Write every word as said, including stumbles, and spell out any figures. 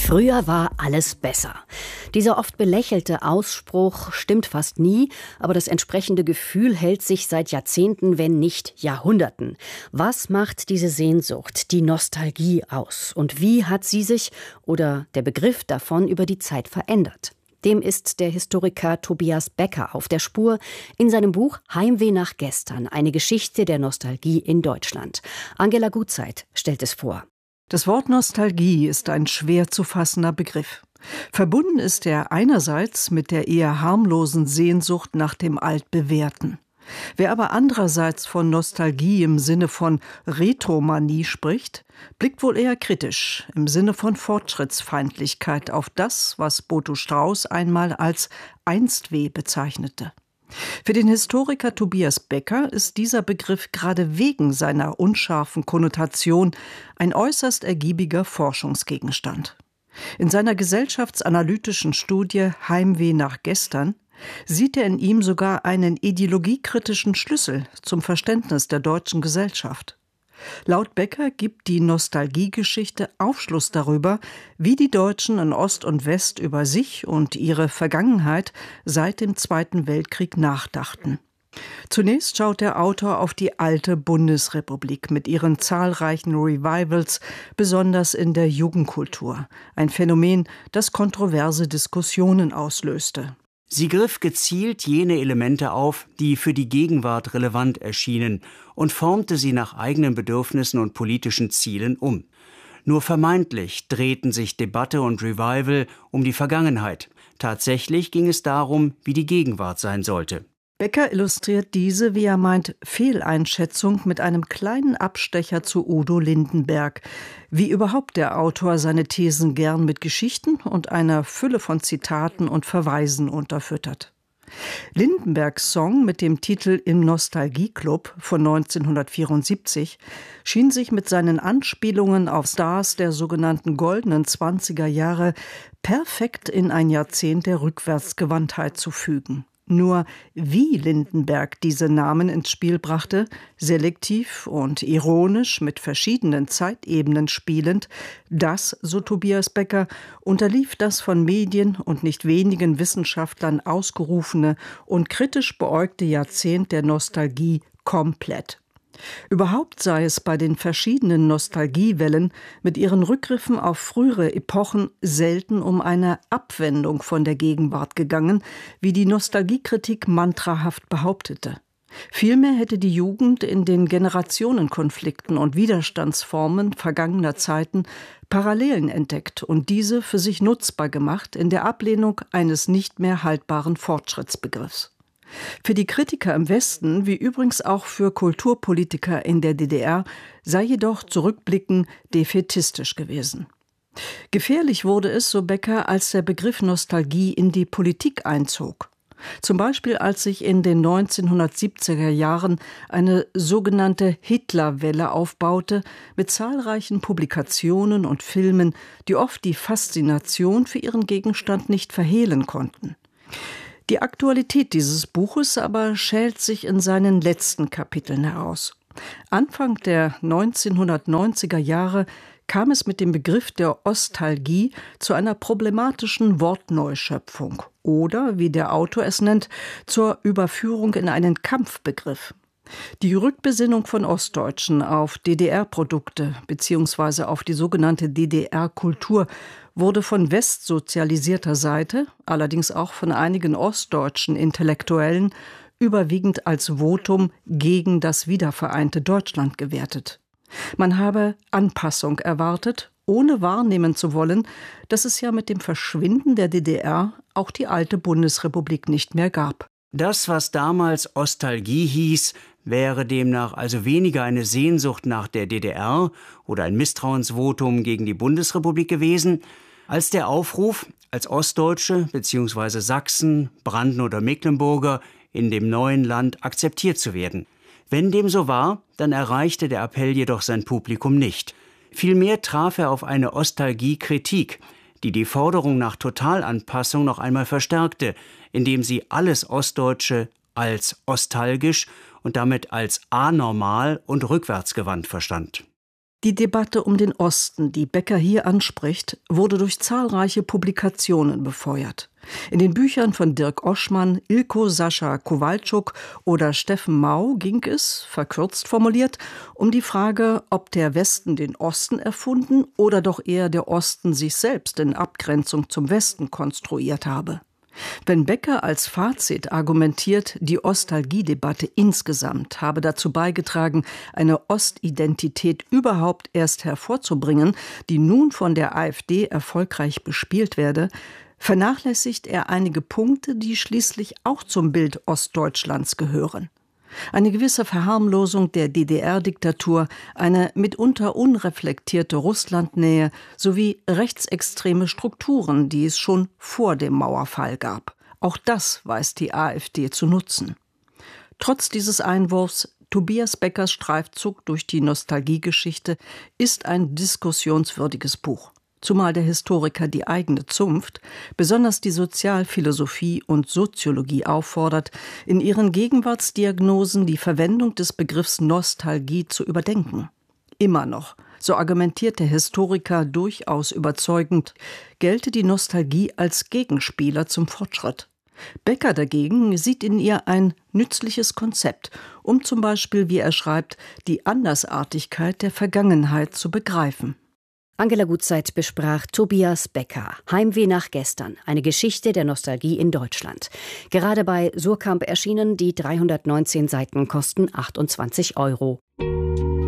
Früher war alles besser. Dieser oft belächelte Ausspruch stimmt fast nie, aber das entsprechende Gefühl hält sich seit Jahrzehnten, wenn nicht Jahrhunderten. Was macht diese Sehnsucht, die Nostalgie aus? Und wie hat sie sich oder der Begriff davon über die Zeit verändert? Dem ist der Historiker Tobias Becker auf der Spur in seinem Buch Heimweh nach gestern, eine Geschichte der Nostalgie in Deutschland. Angela Gutzeit stellt es vor. Das Wort Nostalgie ist ein schwer zu fassender Begriff. Verbunden ist er einerseits mit der eher harmlosen Sehnsucht nach dem Altbewährten. Wer aber andererseits von Nostalgie im Sinne von Retromanie spricht, blickt wohl eher kritisch im Sinne von Fortschrittsfeindlichkeit auf das, was Boto Strauß einmal als Einstweh bezeichnete. Für den Historiker Tobias Becker ist dieser Begriff gerade wegen seiner unscharfen Konnotation ein äußerst ergiebiger Forschungsgegenstand. In seiner gesellschaftsanalytischen Studie Heimweh nach gestern sieht er in ihm sogar einen ideologiekritischen Schlüssel zum Verständnis der deutschen Gesellschaft. Laut Becker gibt die Nostalgiegeschichte Aufschluss darüber, wie die Deutschen in Ost und West über sich und ihre Vergangenheit seit dem Zweiten Weltkrieg nachdachten. Zunächst schaut der Autor auf die alte Bundesrepublik mit ihren zahlreichen Revivals, besonders in der Jugendkultur. Ein Phänomen, das kontroverse Diskussionen auslöste. Sie griff gezielt jene Elemente auf, die für die Gegenwart relevant erschienen, und formte sie nach eigenen Bedürfnissen und politischen Zielen um. Nur vermeintlich drehten sich Debatte und Revival um die Vergangenheit. Tatsächlich ging es darum, wie die Gegenwart sein sollte. Becker illustriert diese, wie er meint, Fehleinschätzung mit einem kleinen Abstecher zu Udo Lindenberg. Wie überhaupt der Autor seine Thesen gern mit Geschichten und einer Fülle von Zitaten und Verweisen unterfüttert. Lindenbergs Song mit dem Titel Im Nostalgie-Club von neunzehnhundertvierundsiebzig schien sich mit seinen Anspielungen auf Stars der sogenannten goldenen zwanziger Jahre perfekt in ein Jahrzehnt der Rückwärtsgewandtheit zu fügen. Nur wie Lindenberg diese Namen ins Spiel brachte, selektiv und ironisch mit verschiedenen Zeitebenen spielend, das, so Tobias Becker, unterlief das von Medien und nicht wenigen Wissenschaftlern ausgerufene und kritisch beäugte Jahrzehnt der Nostalgie komplett. Überhaupt sei es bei den verschiedenen Nostalgiewellen mit ihren Rückgriffen auf frühere Epochen selten um eine Abwendung von der Gegenwart gegangen, wie die Nostalgiekritik mantrahaft behauptete. Vielmehr hätte die Jugend in den Generationenkonflikten und Widerstandsformen vergangener Zeiten Parallelen entdeckt und diese für sich nutzbar gemacht in der Ablehnung eines nicht mehr haltbaren Fortschrittsbegriffs. Für die Kritiker im Westen, wie übrigens auch für Kulturpolitiker in der D D R, sei jedoch zurückblickend defätistisch gewesen. Gefährlich wurde es, so Becker, als der Begriff Nostalgie in die Politik einzog. Zum Beispiel als sich in den neunzehnhundertsiebziger Jahren eine sogenannte Hitlerwelle aufbaute, mit zahlreichen Publikationen und Filmen, die oft die Faszination für ihren Gegenstand nicht verhehlen konnten. Die Aktualität dieses Buches aber schält sich in seinen letzten Kapiteln heraus. Anfang der neunzehnhundertneunziger Jahre kam es mit dem Begriff der Ostalgie zu einer problematischen Wortneuschöpfung oder, wie der Autor es nennt, zur Überführung in einen Kampfbegriff. Die Rückbesinnung von Ostdeutschen auf D D R-Produkte bzw. auf die sogenannte D D R-Kultur wurde von westsozialisierter Seite, allerdings auch von einigen ostdeutschen Intellektuellen, überwiegend als Votum gegen das wiedervereinte Deutschland gewertet. Man habe Anpassung erwartet, ohne wahrnehmen zu wollen, dass es ja mit dem Verschwinden der D D R auch die alte Bundesrepublik nicht mehr gab. Das, was damals Ostalgie hieß, wäre demnach also weniger eine Sehnsucht nach der D D R oder ein Misstrauensvotum gegen die Bundesrepublik gewesen, als der Aufruf, als Ostdeutsche bzw. Sachsen, Branden oder Mecklenburger in dem neuen Land akzeptiert zu werden. Wenn dem so war, dann erreichte der Appell jedoch sein Publikum nicht. Vielmehr traf er auf eine Ostalgie-Kritik, die die Forderung nach Totalanpassung noch einmal verstärkte, indem sie alles Ostdeutsche als ostalgisch und damit als anormal und rückwärtsgewandt verstand. Die Debatte um den Osten, die Becker hier anspricht, wurde durch zahlreiche Publikationen befeuert. In den Büchern von Dirk Oschmann, Ilko Sascha Kowalczuk oder Steffen Mau ging es, verkürzt formuliert, um die Frage, ob der Westen den Osten erfunden oder doch eher der Osten sich selbst in Abgrenzung zum Westen konstruiert habe. Wenn Becker als Fazit argumentiert, die Ostalgiedebatte insgesamt habe dazu beigetragen, eine Ostidentität überhaupt erst hervorzubringen, die nun von der AfD erfolgreich bespielt werde, vernachlässigt er einige Punkte, die schließlich auch zum Bild Ostdeutschlands gehören. Eine gewisse Verharmlosung der D D R-Diktatur, eine mitunter unreflektierte Russlandnähe sowie rechtsextreme Strukturen, die es schon vor dem Mauerfall gab. Auch das weiß die AfD zu nutzen. Trotz dieses Einwurfs, Tobias Beckers Streifzug durch die Nostalgiegeschichte ist ein diskussionswürdiges Buch. Zumal der Historiker die eigene Zunft, besonders die Sozialphilosophie und Soziologie auffordert, in ihren Gegenwartsdiagnosen die Verwendung des Begriffs Nostalgie zu überdenken. Immer noch, so argumentiert der Historiker durchaus überzeugend, gelte die Nostalgie als Gegenspieler zum Fortschritt. Becker dagegen sieht in ihr ein nützliches Konzept, um zum Beispiel, wie er schreibt, die Andersartigkeit der Vergangenheit zu begreifen. Angela Gutzeit besprach Tobias Becker, Heimweh nach gestern, eine Geschichte der Nostalgie in Deutschland. Gerade bei Suhrkamp erschienen, die dreihundertneunzehn Seiten kosten achtundzwanzig Euro.